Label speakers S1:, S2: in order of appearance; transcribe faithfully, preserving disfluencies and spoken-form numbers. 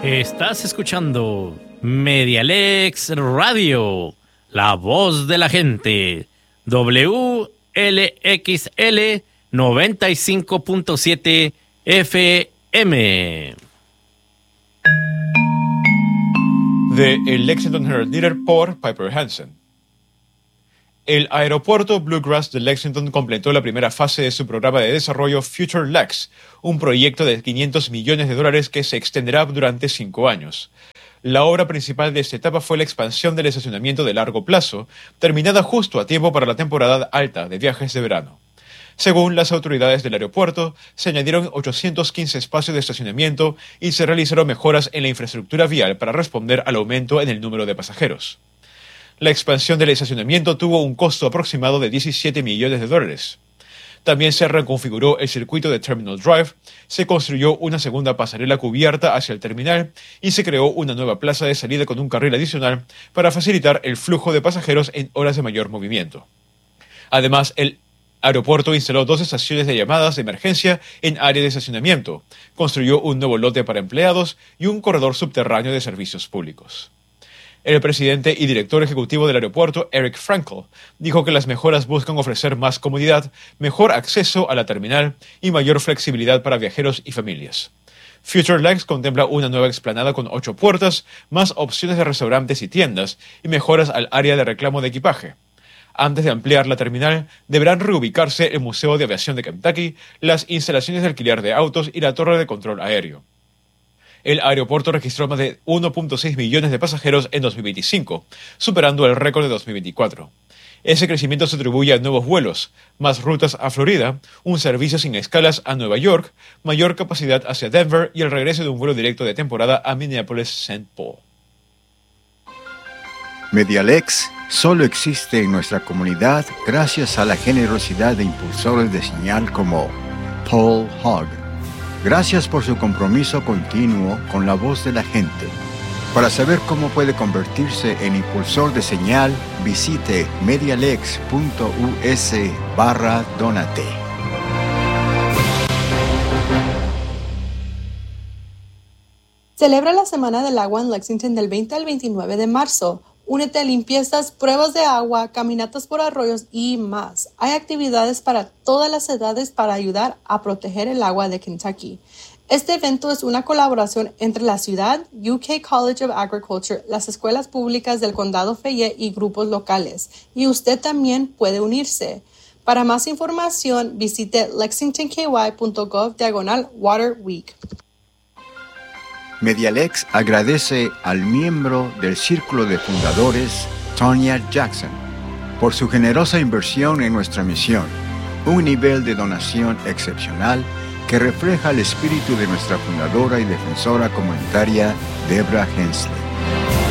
S1: Estás escuchando Medialex Radio, la voz de la gente, W L X L noventa y cinco punto siete F M.
S2: De el Lexington Herald Leader por Piper Hansen. El aeropuerto Bluegrass de Lexington completó la primera fase de su programa de desarrollo Future Lex, un proyecto de quinientos millones de dólares que se extenderá durante cinco años. La obra principal de esta etapa fue la expansión del estacionamiento de largo plazo, terminada justo a tiempo para la temporada alta de viajes de verano. Según las autoridades del aeropuerto, se añadieron ochocientos quince espacios de estacionamiento y se realizaron mejoras en la infraestructura vial para responder al aumento en el número de pasajeros. La expansión del estacionamiento tuvo un costo aproximado de diecisiete millones de dólares. También se reconfiguró el circuito de Terminal Drive, se construyó una segunda pasarela cubierta hacia el terminal y se creó una nueva plaza de salida con un carril adicional para facilitar el flujo de pasajeros en horas de mayor movimiento. Además, el aeropuerto instaló dos estaciones de llamadas de emergencia en área de estacionamiento, construyó un nuevo lote para empleados y un corredor subterráneo de servicios públicos. El presidente y director ejecutivo del aeropuerto, Eric Frankel, dijo que las mejoras buscan ofrecer más comodidad, mejor acceso a la terminal y mayor flexibilidad para viajeros y familias. Future Lex contempla una nueva explanada con ocho puertas, más opciones de restaurantes y tiendas, y mejoras al área de reclamo de equipaje. Antes de ampliar la terminal, deberán reubicarse el Museo de Aviación de Kentucky, las instalaciones de alquiler de autos y la torre de control aéreo. El aeropuerto registró más de uno punto seis millones de pasajeros en dos mil veinticinco, superando el récord de dos mil veinticuatro. Ese crecimiento se atribuye a nuevos vuelos, más rutas a Florida, un servicio sin escalas a Nueva York, mayor capacidad hacia Denver y el regreso de un vuelo directo de temporada a Minneapolis-Saint Paul.
S3: Medialex solo existe en nuestra comunidad gracias a la generosidad de impulsores de señal como Paul Hogg. Gracias por su compromiso continuo con la voz de la gente. Para saber cómo puede convertirse en impulsor de señal, visite medialex punto u s barra donate.
S4: Celebra la Semana del Agua en Lexington del veinte al veintinueve de marzo. Únete a limpiezas, pruebas de agua, caminatas por arroyos y más. Hay actividades para todas las edades para ayudar a proteger el agua de Kentucky. Este evento es una colaboración entre la ciudad, U K College of Agriculture, las escuelas públicas del condado Fayette y grupos locales. Y usted también puede unirse. Para más información, visite lexingtonky punto gov diagonal Water Week.
S3: Medialex agradece al miembro del Círculo de Fundadores, Tonya Jackson, por su generosa inversión en nuestra misión, un nivel de donación excepcional que refleja el espíritu de nuestra fundadora y defensora comunitaria, Deborah Hensley.